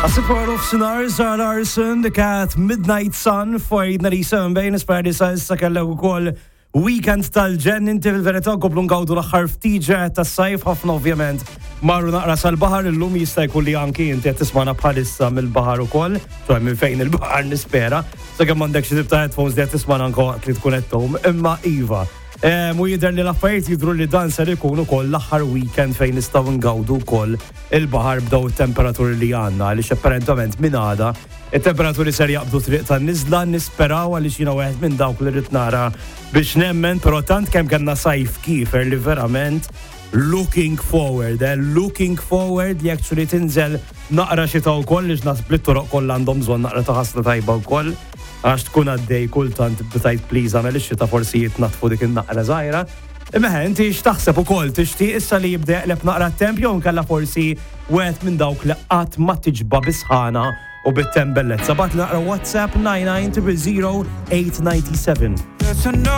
As a part of Sinar, Zara Larson, the cat Midnight Sun, fojdna li sembejn, nispera li sa issa kellew ukoll weekend tal-ġen, inti fil-verità koplu ngawdu l-aħħar ftiġa tas-sajf ħafna ovvjament. Marru naqra sal-baħar illum jista' jkun li anki inti qed tismana bħalissa mill-baħar ukoll, ċoj minn fejn il-baħar nispera, sakemm m'għandekx xi tip ta' headphones li qed tismana anke waqt li tkun qed tgħum, imma iva. Mu jidher li l-affarijiet jidhru li dan ser ikun ukoll l-aħħar weekend fejn nistgħu ngawdu wkoll il-baħar b'daw it-temperaturi li għandna għaliex apparentement minn għada it-temperaturi ser jaqbdu triq tan-niżla nisperaw għaliex jiena wieħed minn dawk li rid nara biex nemmen, però tant kemm kellna sajf kiefer li verament looking forward li actually tinżel naqra xita wkoll li x'nas blit-toroq kollha għandhom bżonn naqra ta' ħasna tajba wkoll. Għax tkun għaddej kultant b'tajt please għamel ix-xita forsi jitnatfu dik in-naqra żgħira. Imma inti x'taħseb ukoll tixtieq issa li jibda jaqleb naqra t-temp jew nkella forsi wieħed minn dawk li qatt ma tiġba bisħana u bit-tembellezza. Bagħt naqra WhatsApp 99 00897.